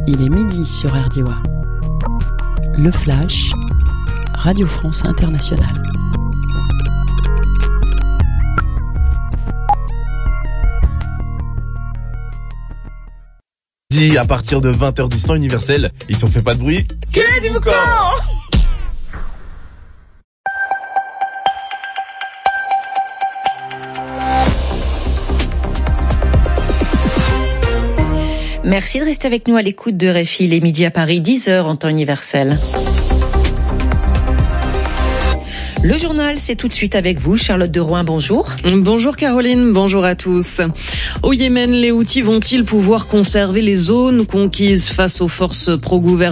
Il est midi sur RDOA. Le Flash, Radio France Internationale. Dit à partir de 20h10 temps universel, ils sont fait pas de bruit. Quel est du camp ? Merci de rester avec nous à l'écoute de RFI, les midis à Paris, 10h en temps universel. Le journal, c'est tout de suite avec vous, Charlotte de Rouen, bonjour. Bonjour Caroline, bonjour à tous. Au Yémen, les Houthis vont-ils pouvoir conserver les zones conquises face aux forces pro-gouvernementales ?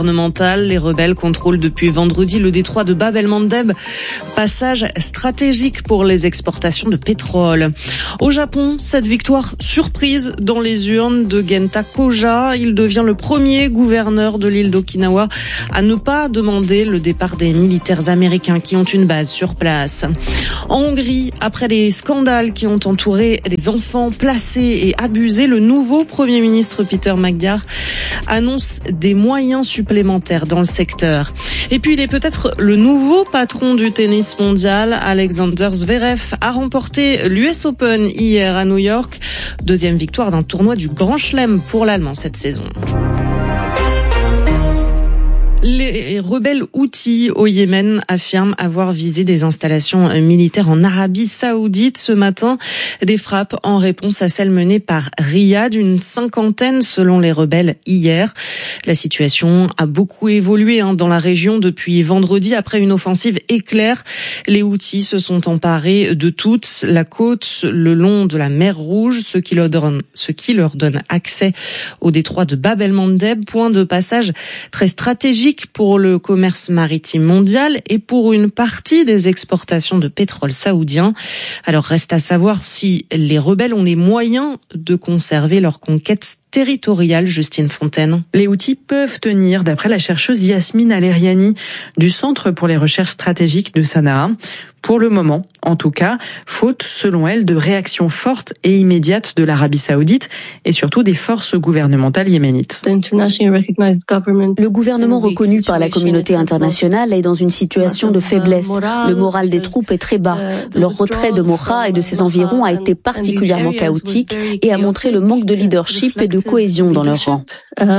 Les rebelles contrôlent depuis vendredi le détroit de Bab el-Mandeb, passage stratégique pour les exportations de pétrole. Au Japon, cette victoire surprise dans les urnes de Genta Koja. Il devient le premier gouverneur de l'île d'Okinawa à ne pas demander le départ des militaires américains qui ont une base sur place. En Hongrie, après les scandales qui ont entouré les enfants placés et abusés, le nouveau Premier ministre Peter Magyar annonce des moyens supplémentaires dans le secteur. Et puis, il est peut-être le nouveau patron du tennis mondial. Alexander Zverev a remporté l'US Open hier à New York. Deuxième victoire d'un tournoi du Grand Chelem pour l'Allemand cette saison. Les rebelles Houthis au Yémen affirment avoir visé des installations militaires en Arabie Saoudite ce matin. Des frappes en réponse à celles menées par Riyad, une cinquantaine selon les rebelles hier. La situation a beaucoup évolué dans la région depuis vendredi après une offensive éclair. Les Houthis se sont emparés de toute la côte le long de la mer Rouge, ce qui leur donne accès au détroit de Bab el-Mandeb, point de passage très stratégique pour le commerce maritime mondial et pour une partie des exportations de pétrole saoudien. Alors reste à savoir si les rebelles ont les moyens de conserver leur conquête territoriale, Justine Fontaine. Les Houthis peuvent tenir, d'après la chercheuse Yasmine Aleriani du Centre pour les recherches stratégiques de Sanaa. Pour le moment, en tout cas, faute, selon elle, de réactions fortes et immédiates de l'Arabie Saoudite et surtout des forces gouvernementales yéménites. Le gouvernement reconnu par la communauté internationale est dans une situation de faiblesse. Le moral des troupes est très bas. Leur retrait de Mocha et de ses environs a été particulièrement chaotique et a montré le manque de leadership et de cohésion dans leur rang.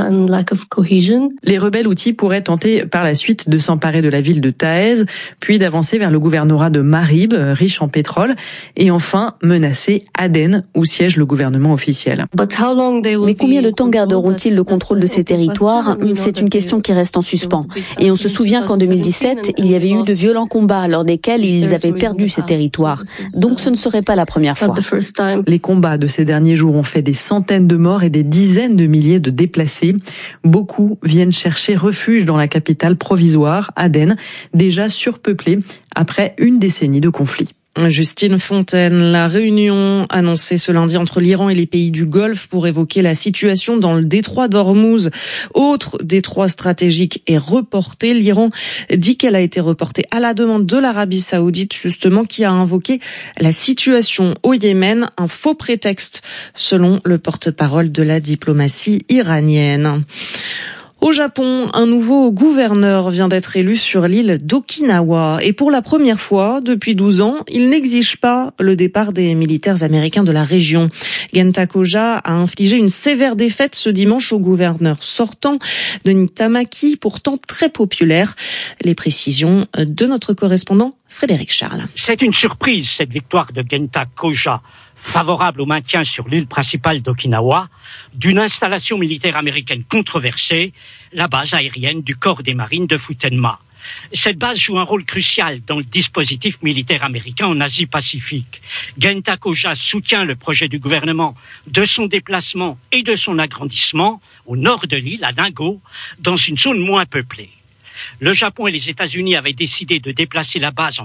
Les rebelles Houthis pourraient tenter par la suite de s'emparer de la ville de Taez, puis d'avancer vers le gouvernorat de Marib, riche en pétrole, et enfin menacer Aden, où siège le gouvernement officiel. Mais combien de temps garderont-ils le contrôle de ces territoires ? C'est une question qui reste en suspens. Et on se souvient qu'en 2017, il y avait eu de violents combats lors desquels ils avaient perdu ces territoires. Donc ce ne serait pas la première fois. Les combats de ces derniers jours ont fait des centaines de morts et des dizaines de milliers de déplacés. Beaucoup viennent chercher refuge dans la capitale provisoire, Aden, déjà surpeuplée après une décennie de conflit. Justine Fontaine, la réunion annoncée ce lundi entre l'Iran et les pays du Golfe pour évoquer la situation dans le détroit d'Ormuz, autre détroit stratégique, est reportée. L'Iran dit qu'elle a été reportée à la demande de l'Arabie Saoudite, justement, qui a invoqué la situation au Yémen, un faux prétexte, selon le porte-parole de la diplomatie iranienne. Au Japon, un nouveau gouverneur vient d'être élu sur l'île d'Okinawa. Et pour la première fois depuis 12 ans, il n'exige pas le départ des militaires américains de la région. Genta Koja a infligé une sévère défaite ce dimanche au gouverneur sortant, Denis Tamaki, pourtant très populaire. Les précisions de notre correspondant Frédéric Charles. C'est une surprise, cette victoire de Genta Koja, favorable au maintien sur l'île principale d'Okinawa d'une installation militaire américaine controversée, la base aérienne du corps des marines de Futenma. Cette base joue un rôle crucial dans le dispositif militaire américain en Asie-Pacifique. Genta Koja soutient le projet du gouvernement de son déplacement et de son agrandissement au nord de l'île, à Ningbo, dans une zone moins peuplée. Le Japon et les États-Unis avaient décidé de déplacer la base en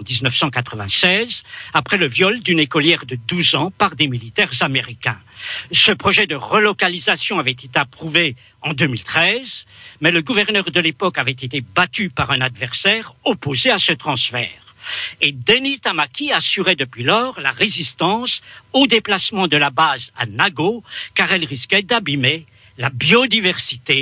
1996 après le viol d'une écolière de 12 ans par des militaires américains. Ce projet de relocalisation avait été approuvé en 2013, mais le gouverneur de l'époque avait été battu par un adversaire opposé à ce transfert. Et Denis Tamaki assurait depuis lors la résistance au déplacement de la base à Ningbo, car elle risquait d'abîmer la biodiversité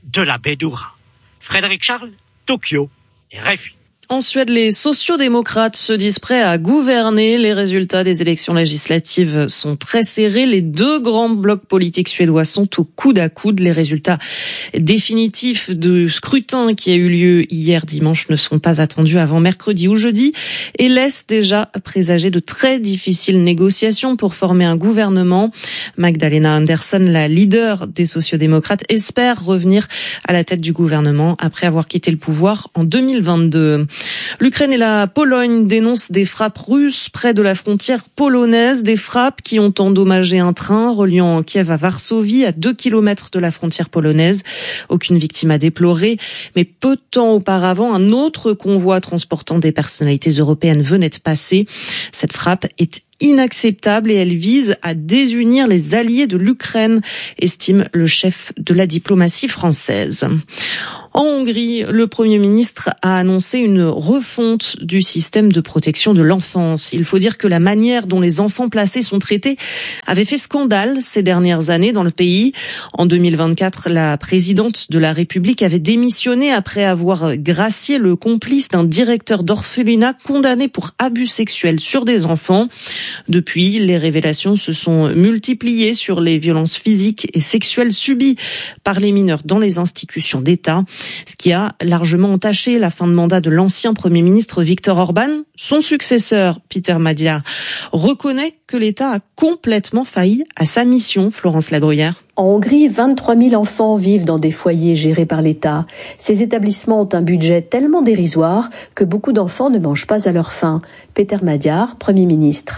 de la baie d'Oura. Frédéric Charles, Tokyo, RFI. En Suède, les sociodémocrates se disent prêts à gouverner. Les résultats des élections législatives sont très serrés. Les deux grands blocs politiques suédois sont au coude à coude. Les résultats définitifs du scrutin qui a eu lieu hier dimanche ne sont pas attendus avant mercredi ou jeudi et laissent déjà présager de très difficiles négociations pour former un gouvernement. Magdalena Andersson, la leader des sociodémocrates, espère revenir à la tête du gouvernement après avoir quitté le pouvoir en 2022. L'Ukraine et la Pologne dénoncent des frappes russes près de la frontière polonaise, des frappes qui ont endommagé un train reliant Kiev à Varsovie, à 2 km de la frontière polonaise. Aucune victime à déplorer, mais peu de temps auparavant, un autre convoi transportant des personnalités européennes venait de passer. Cette frappe est inacceptable et elle vise à désunir les alliés de l'Ukraine, estime le chef de la diplomatie française. En Hongrie, le Premier ministre a annoncé une refonte du système de protection de l'enfance. Il faut dire que la manière dont les enfants placés sont traités avait fait scandale ces dernières années dans le pays. En 2024, la présidente de la République avait démissionné après avoir gracié le complice d'un directeur d'orphelinat condamné pour abus sexuels sur des enfants. Depuis, les révélations se sont multipliées sur les violences physiques et sexuelles subies par les mineurs dans les institutions d'État, ce qui a largement entaché la fin de mandat de l'ancien Premier ministre Viktor Orban. Son successeur, Péter Magyar, reconnaît que l'État a complètement failli à sa mission. Florence Labruyère. En Hongrie, 23 000 enfants vivent dans des foyers gérés par l'État. Ces établissements ont un budget tellement dérisoire que beaucoup d'enfants ne mangent pas à leur faim. Péter Magyar, Premier ministre.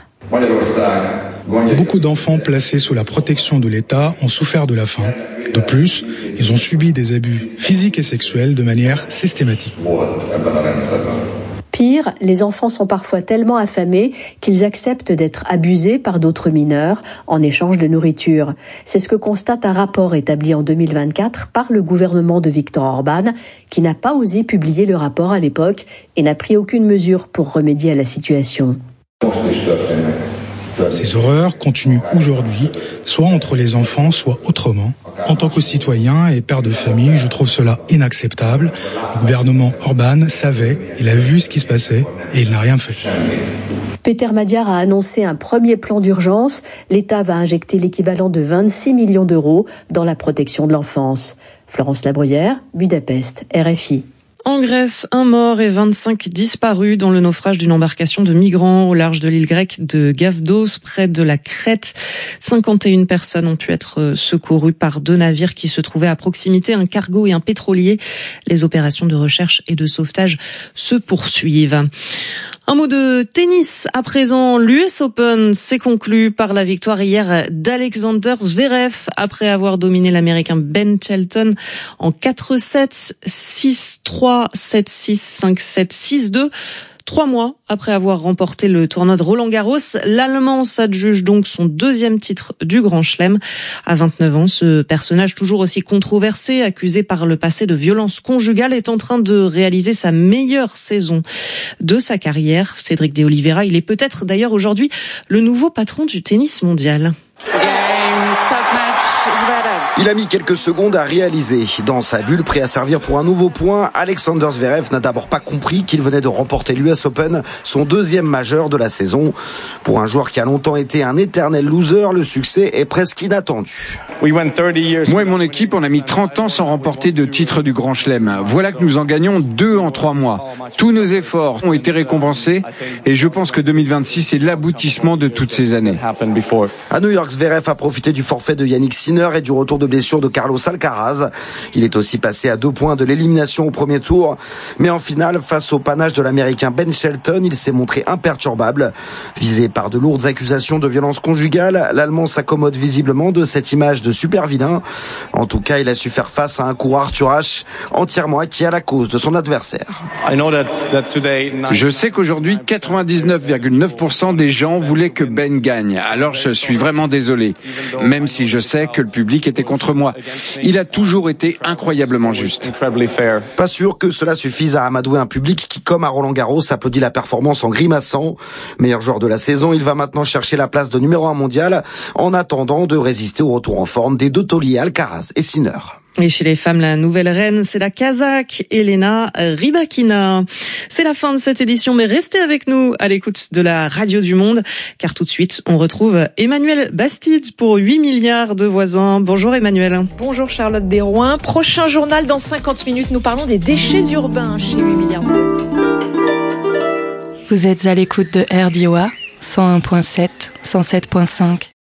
Beaucoup d'enfants placés sous la protection de l'État ont souffert de la faim. De plus, ils ont subi des abus physiques et sexuels de manière systématique. Pire, les enfants sont parfois tellement affamés qu'ils acceptent d'être abusés par d'autres mineurs en échange de nourriture. C'est ce que constate un rapport établi en 2024 par le gouvernement de Viktor Orban, qui n'a pas osé publier le rapport à l'époque et n'a pris aucune mesure pour remédier à la situation. Ces horreurs continuent aujourd'hui, soit entre les enfants, soit autrement. En tant que citoyen et père de famille, je trouve cela inacceptable. Le gouvernement Orban savait, il a vu ce qui se passait et il n'a rien fait. Péter Magyar a annoncé un premier plan d'urgence. L'État va injecter l'équivalent de 26 millions d'euros dans la protection de l'enfance. Florence Labruyère, Budapest, RFI. En Grèce, un mort et 25 disparus dans le naufrage d'une embarcation de migrants au large de l'île grecque de Gavdos, près de la Crète. 51 personnes ont pu être secourues par 2 navires qui se trouvaient à proximité, un cargo et un pétrolier. Les opérations de recherche et de sauvetage se poursuivent. Un mot de tennis à présent. L'US Open s'est conclu par la victoire hier d'Alexander Zverev après avoir dominé l'Américain Ben Shelton en 4-7, 6-3, 7-6, 5-7, 6-2. 3 mois après avoir remporté le tournoi de Roland-Garros, l'Allemand s'adjuge donc son 2e titre du Grand Chelem. À 29 ans, ce personnage toujours aussi controversé, accusé par le passé de violence conjugale, est en train de réaliser sa meilleure saison de sa carrière. Cédric de Oliveira, il est peut-être d'ailleurs aujourd'hui le nouveau patron du tennis mondial. Il a mis quelques secondes à réaliser. Dans sa bulle, prêt à servir pour un nouveau point, Alexander Zverev n'a d'abord pas compris qu'il venait de remporter l'US Open, son 2e majeur de la saison. Pour un joueur qui a longtemps été un éternel loser, le succès est presque inattendu. Moi et mon équipe, on a mis 30 ans sans remporter de titre du Grand Chelem. Voilà que nous en gagnons 2 en 3 mois. Tous nos efforts ont été récompensés et je pense que 2026 est l'aboutissement de toutes ces années. À New York, Zverev a profité du forfait de Yannick Sinner et du retour de blessure de Carlos Alcaraz. Il est aussi passé à 2 points de l'élimination au premier tour. Mais en finale, face au panache de l'Américain Ben Shelton, il s'est montré imperturbable. Visé par de lourdes accusations de violence conjugale, l'Allemand s'accommode visiblement de cette image de super vilain. En tout cas, il a su faire face à un coureur Arthur Ashe entièrement acquis à la cause de son adversaire. Je sais qu'aujourd'hui, 99,9% des gens voulaient que Ben gagne. Alors je suis vraiment désolé. Même si je sais que le public était contre moi. Il a toujours été incroyablement juste. Pas sûr que cela suffise à amadouer un public qui, comme à Roland-Garros, applaudit la performance en grimaçant. Meilleur joueur de la saison, il va maintenant chercher la place de numéro 1 mondial en attendant de résister au retour en forme des 2 tauliers Alcaraz et Sinner. Et chez les femmes, la nouvelle reine, c'est la Kazakh Elena Rybakina. C'est la fin de cette édition, mais restez avec nous à l'écoute de la radio du monde, car tout de suite, on retrouve Emmanuel Bastide pour 8 milliards de voisins. Bonjour Emmanuel. Bonjour Charlotte Desrouins. Prochain journal dans 50 minutes, nous parlons des déchets urbains chez 8 milliards de voisins. Vous êtes à l'écoute de RDOA 101.7, 107.5.